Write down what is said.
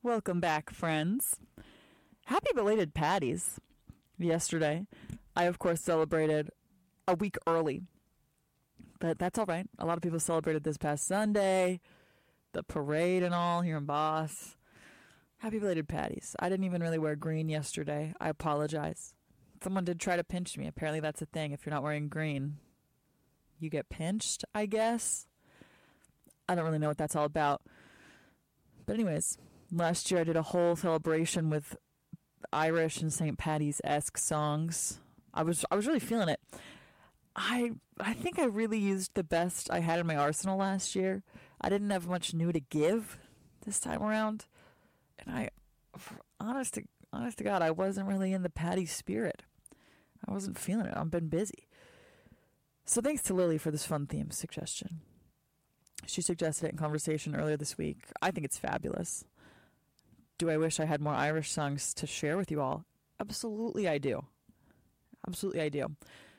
Welcome back, friends. Happy belated Patties. Yesterday, I of course celebrated a week early, but that's all right. A lot of people celebrated this past Sunday, the parade and all here in Boss. Happy belated Patties. I didn't even really wear green yesterday. I apologize. Someone did try to pinch me. Apparently that's a thing. If you're not wearing green, you get pinched, I guess. I don't really know what that's all about. But anyways, last year I did a whole celebration with Irish and St. Patty's-esque songs. I was really feeling it. I think I really used the best I had in my arsenal last year. I didn't have much new to give this time around. And honest to God, I wasn't really in the Patty spirit. I wasn't feeling it. I've been busy. So thanks to Lily for this fun theme suggestion. She suggested it in conversation earlier this week. I think it's fabulous. Do I wish I had more Irish songs to share with you all? Absolutely I do. Absolutely I do.